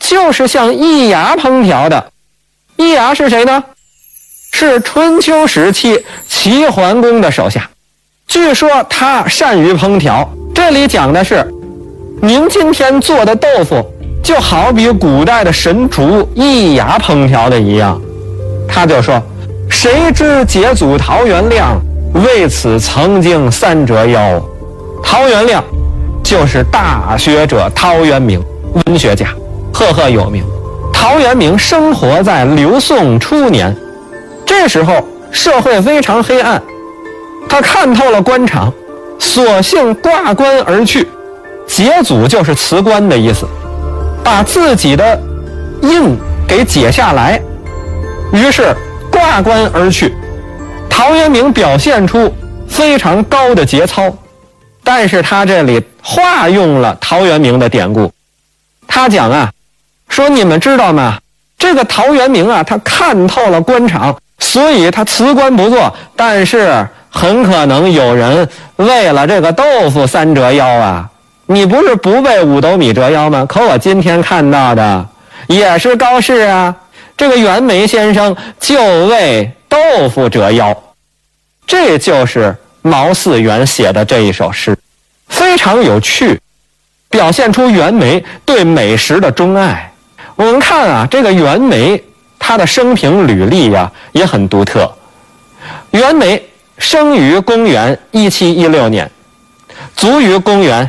就是向易牙烹调的。易牙是谁呢？是春秋时期齐桓公的手下，据说他善于烹调。这里讲的是您今天做的豆腐就好比古代的神厨易牙烹调的一样。他就说，谁知节祖陶元亮，为此曾经三折腰。陶元亮就是大学者陶渊明，文学家，赫赫有名。陶渊明生活在刘宋初年，这时候社会非常黑暗，他看透了官场，索性挂冠而去。解祖就是辞官的意思，把自己的印给解下来，于是挂冠而去。陶渊明表现出非常高的节操，但是他这里化用了陶渊明的典故。他讲啊，说你们知道吗？这个陶渊明啊，他看透了官场，所以他辞官不做，但是很可能有人为了这个豆腐三折腰啊。你不是不为五斗米折腰吗？可我今天看到的也是高士啊，这个袁枚先生就为豆腐折腰。这就是毛嗣源写的这一首诗，非常有趣，表现出袁枚对美食的钟爱。我们看啊，这个袁枚他的生平履历啊也很独特。袁枚生于公元1716年，卒于公元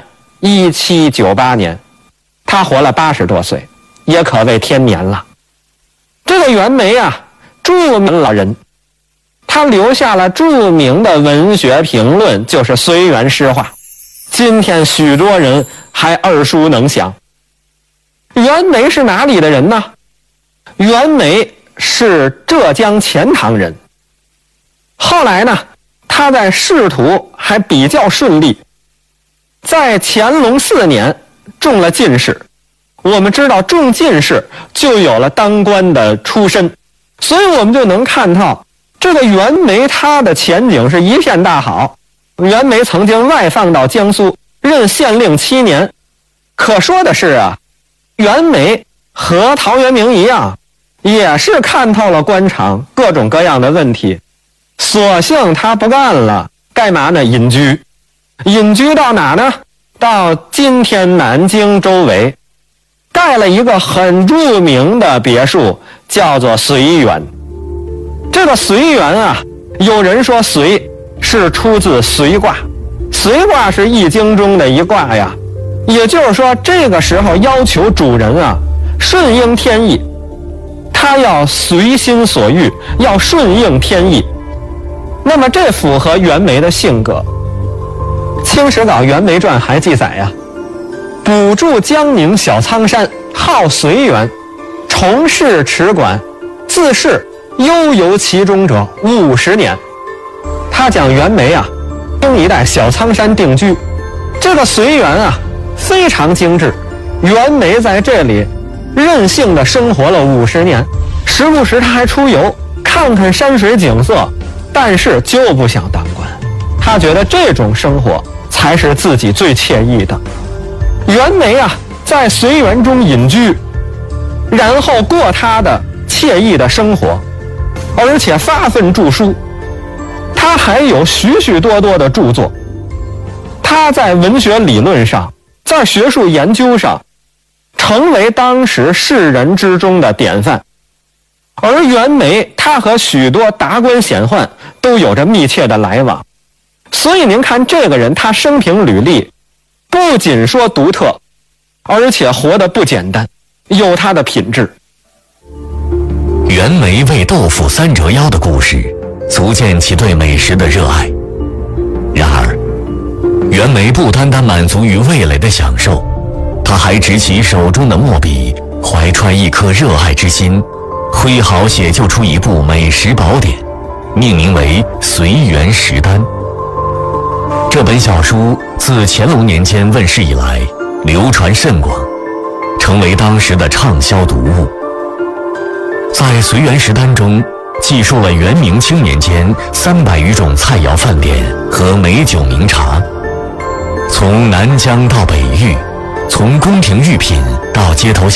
1798年，他活了80多岁，也可谓天年了。这个袁枚啊，著名了人，他留下了著名的文学评论，就是《随园诗话》，今天许多人还耳熟能详。袁枚是哪里的人呢？袁枚是浙江钱塘人。后来呢，他在仕途还比较顺利，在乾隆4年中了进士。我们知道中进士就有了当官的出身，所以我们就能看到这个袁枚他的前景是一片大好。袁枚曾经外放到江苏任县令7年。可说的是啊，袁枚和陶渊明一样，也是看透了官场各种各样的问题，索性他不干了，干嘛呢？隐居。隐居到哪呢？到今天南京周围，盖了一个很著名的别墅，叫做随园。这个随园啊，有人说随是出自随卦，随卦是易经中的一卦呀。也就是说，这个时候要求主人啊顺应天意，他要随心所欲，要顺应天意。那么这符合袁枚的性格。清史稿《袁枚传》还记载呀，补住江宁小仓山，好随园，从事持管，自是悠游其中者50年。他讲袁枚啊，东一带小仓山定居，这个随园啊非常精致。袁枚在这里任性的生活了50年，时不时他还出游看看山水景色，但是就不想当官。他觉得这种生活才是自己最惬意的。袁枚啊，在随园中隐居，然后过他的惬意的生活，而且发奋著书。他还有许许多多的著作，他在文学理论上，在学术研究上，成为当时士人之中的典范。而袁枚他和许多达官显宦都有着密切的来往，所以您看这个人他生平履历不仅说独特，而且活得不简单，有他的品质。 袁枚为豆腐三折腰的故事足见其对美食的热爱。然而袁枚不单单满足于味蕾的享受，他还执起手中的墨笔，怀揣一颗热爱之心，挥毫写就出一部美食宝典，命名为《随园食单》。这本小书自乾隆年间问世以来，流传甚广，成为当时的畅销读物。在《随园食单》中，记述了元明清年间300余种菜肴饭点和美酒名茶，从南疆到北域，从宫廷御品到街头